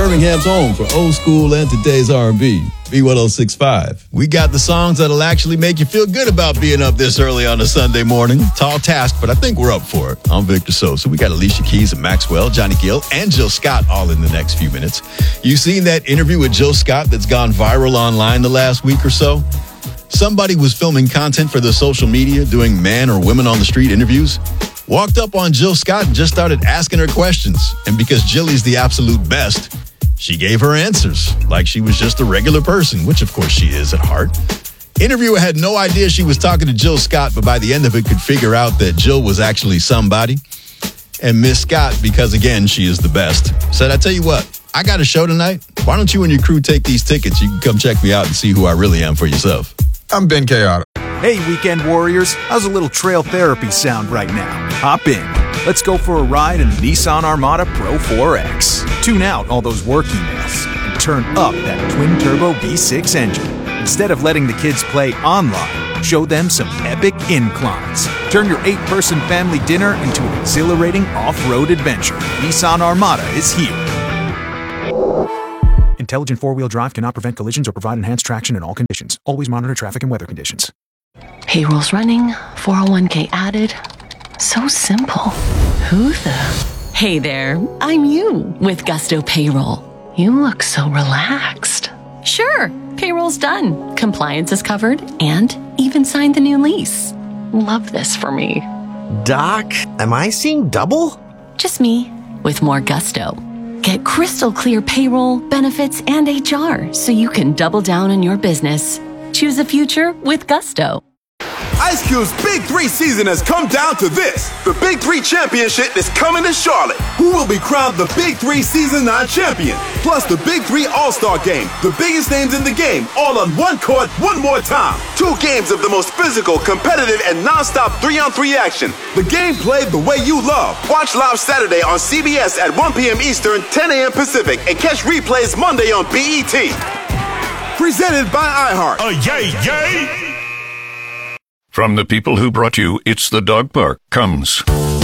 Birmingham's home for old school and today's R&B. B1065. We got the songs that'll actually make you feel good about being up this early on a Sunday morning. Tall task, but I think we're up for it. I'm Victor Sosa. We got Alicia Keys and Maxwell, Johnny Gill, and Jill Scott all in the next few minutes. You seen that interview with Jill Scott that's gone viral online the last week or so? Somebody was filming content for their social media, doing man or women on the street interviews, walked up on Jill Scott and just started asking her questions. And because Jilly's the absolute best, she gave her answers like she was just a regular person, which of course she is at heart. Interviewer had no idea she was talking to Jill Scott, but by the end of it could figure out that Jill was actually somebody. And Miss Scott, because again, she is the best, said, I tell you what, I got a show tonight. Why don't you and your crew take these tickets? You can come check me out and see who I really am for yourself. I'm Ben Chaotic. Hey, weekend warriors, how's a little trail therapy sound right now? Hop in. Let's go for a ride in the Nissan Armada Pro 4X. Tune out all those work emails and turn up that twin-turbo V6 engine. Instead of letting the kids play online, show them some epic inclines. Turn your 8-person family dinner into an exhilarating off-road adventure. Nissan Armada is here. Intelligent four-wheel drive cannot prevent collisions or provide enhanced traction in all conditions. Always monitor traffic and weather conditions. Payroll's running, 401k added. So simple. Who the? Hey there, I'm you with Gusto Payroll. You look so relaxed. Sure, payroll's done. Compliance is covered and even signed the new lease. Love this for me. Doc, am I seeing double? Just me with more gusto. Get crystal clear payroll, benefits, and HR so you can double down in your business. Choose a future with Gusto. Ice Cube's Big 3 season has come down to this. The Big 3 Championship is coming to Charlotte. Who will be crowned the Big 3 Season 9 champion? Plus the Big 3 All-Star Game. The biggest names in the game, all on one court, one more time. 2 games of the most physical, competitive, and non-stop 3-on-3 action. The game played the way you love. Watch live Saturday on CBS at 1 p.m. Eastern, 10 a.m. Pacific, and catch replays Monday on BET. Presented by iHeart. Yay, yay! From the people who brought you It's the Dog Park comes